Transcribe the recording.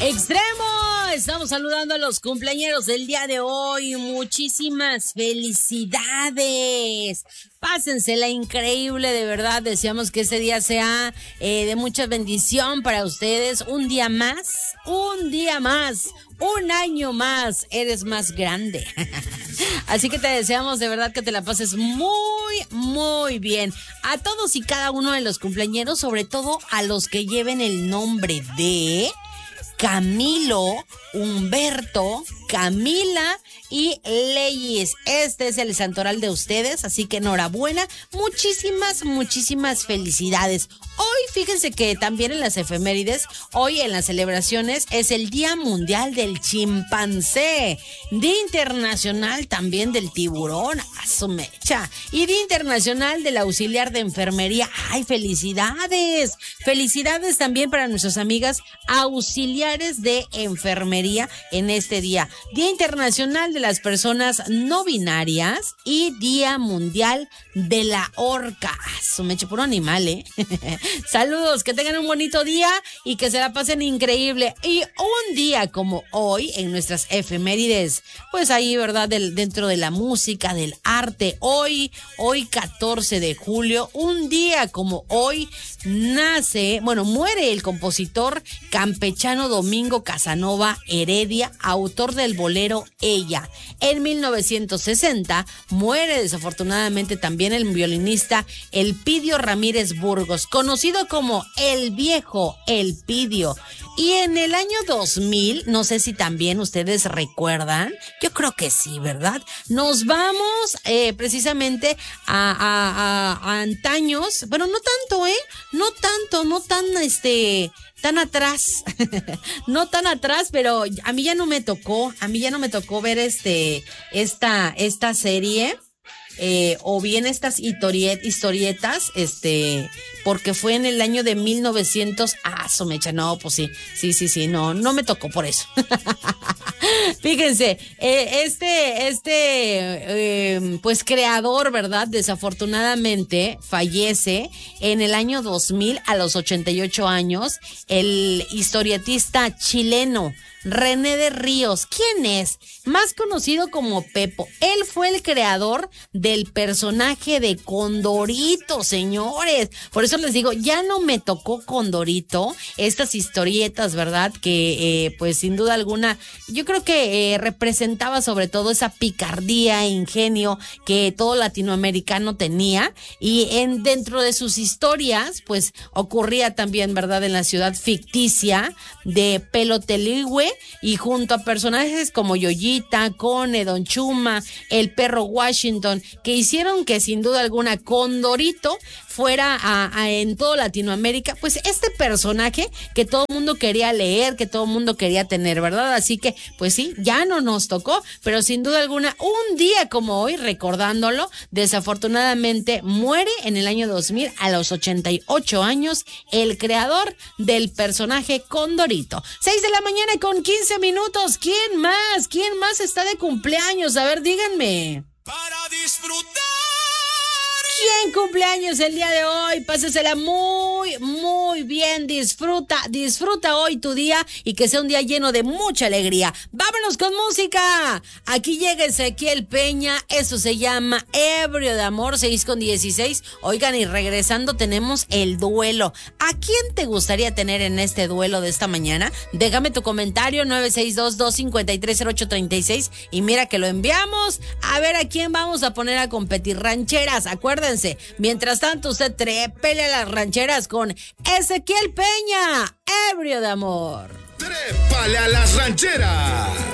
Extremo, estamos saludando a los cumpleañeros del día de hoy. Muchísimas felicidades. Pásensela increíble, de verdad. Deseamos que ese día sea de mucha bendición para ustedes. Un día más, un año más, eres más grande. Así que te deseamos de verdad que te la pases muy, muy bien. A todos y cada uno de los cumpleañeros, sobre todo a los que lleven el nombre de Camilo, Humberto, Camila y Leyes. Este es el santoral de ustedes, así que enhorabuena. Muchísimas felicidades. Hoy, fíjense que también en las efemérides, hoy en las celebraciones, es el Día Mundial del Chimpancé, Día Internacional también del Tiburón, a su mecha, y Día Internacional del Auxiliar de Enfermería. ¡Ay, felicidades! Felicidades también para nuestras amigas auxiliares de enfermería en este día. Día Internacional de las Personas No Binarias y Día Mundial de la Orca. Su mecha, puro animal, ¿eh? Saludos, que tengan un bonito día y que se la pasen increíble. Y un día como hoy, en nuestras efemérides, pues ahí, ¿verdad? Dentro de la música, del arte, hoy 14 de julio, un día como hoy, muere el compositor campechano Domingo Casanova Heredia, autor del bolero Ella. En 1960 muere desafortunadamente también el violinista Elpidio Ramírez Burgos, conocido como El Viejo Elpidio. Y en el año 2000, no sé si también ustedes recuerdan, yo creo que sí, ¿verdad? Nos vamos precisamente a antaños, bueno, no tanto, tan atrás, no tan atrás, pero a mí ya no me tocó ver esta serie, o bien estas historietas, porque fue en el año de 1900, somecha, no, pues sí, no me tocó por eso. Fíjense, pues creador, ¿verdad? Desafortunadamente fallece en el año 2000 a los 88 años, el historietista chileno René de Ríos. ¿Quién es? Más conocido como Pepo. Él fue el creador del personaje de Condorito, señores. Por eso les digo, ya no me tocó Condorito. Estas historietas, ¿verdad? Que pues sin duda alguna, yo creo que representaba sobre todo esa picardía e ingenio que todo latinoamericano tenía. Y dentro de sus historias, pues ocurría también, ¿verdad? En la ciudad ficticia de Peloteligüe, y junto a personajes como Yoyita, Cone, Don Chuma, el perro Washington, que hicieron que sin duda alguna Condorito fuera en toda Latinoamérica, pues este personaje que todo el mundo quería leer, que todo el mundo quería tener, ¿verdad? Así que, pues sí, ya no nos tocó, pero sin duda alguna, un día como hoy, recordándolo, desafortunadamente muere en el año 2000 a los 88 años el creador del personaje Condorito. 6 de la mañana con 15 minutos. ¿Quién más? ¿Quién más está de cumpleaños? A ver, díganme. Para disfrutar. ¿Quién cumpleaños el día de hoy? Pásesela muy bien. Disfruta hoy tu día y que sea un día lleno de mucha alegría. ¡Vámonos con música! Aquí llega Ezequiel Peña. Eso se llama Ebrio de Amor, 6:16. Oigan, y regresando tenemos el duelo. ¿A quién te gustaría tener en este duelo de esta mañana? Déjame tu comentario, 962-253-0836. Y mira que lo enviamos. A ver a quién vamos a poner a competir. Rancheras, acuérdense. Mientras tanto, usted trépele a las rancheras con Ezequiel Peña, Ebrio de Amor. ¡Trépale a las rancheras!